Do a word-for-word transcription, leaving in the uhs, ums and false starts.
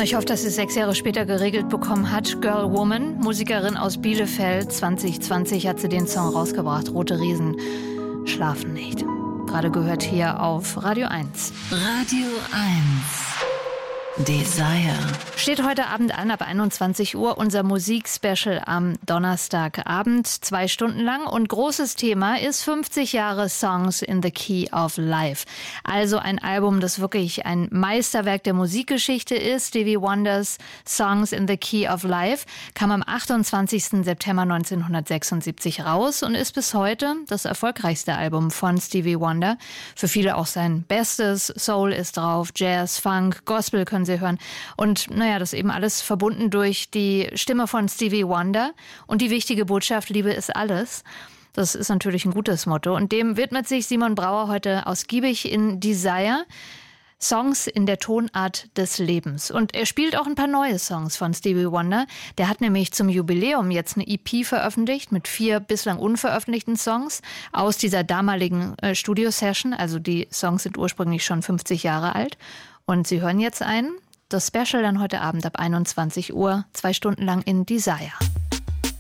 Ich hoffe, dass sie es sechs Jahre später geregelt bekommen hat. Girl Woman, Musikerin aus Bielefeld. zwanzig zwanzig hat sie den Song rausgebracht. Rote Riesen schlafen nicht. Gerade gehört hier auf Radio eins. Radio eins. Desire. Steht heute Abend an, ab einundzwanzig Uhr, unser Musikspecial am Donnerstagabend, zwei Stunden lang. Und großes Thema ist fünfzig Jahre Songs in the Key of Life. Also ein Album, das wirklich ein Meisterwerk der Musikgeschichte ist. Stevie Wonders Songs in the Key of Life kam am achtundzwanzigsten September neunzehnhundertsechsundsiebzig raus und ist bis heute das erfolgreichste Album von Stevie Wonder. Für viele auch sein bestes. Soul ist drauf, Jazz, Funk, Gospel können Sie hören. Und naja, das eben alles verbunden durch die Stimme von Stevie Wonder und die wichtige Botschaft, Liebe ist alles. Das ist natürlich ein gutes Motto. Und dem widmet sich Simon Brauer heute ausgiebig in Desire. Songs in der Tonart des Lebens. Und er spielt auch ein paar neue Songs von Stevie Wonder. Der hat nämlich zum Jubiläum jetzt eine E P veröffentlicht mit vier bislang unveröffentlichten Songs aus dieser damaligen äh, Studio-Session. Also die Songs sind ursprünglich schon fünfzig Jahre alt. Und Sie hören jetzt ein, das Special dann heute Abend ab einundzwanzig Uhr, zwei Stunden lang in Desire.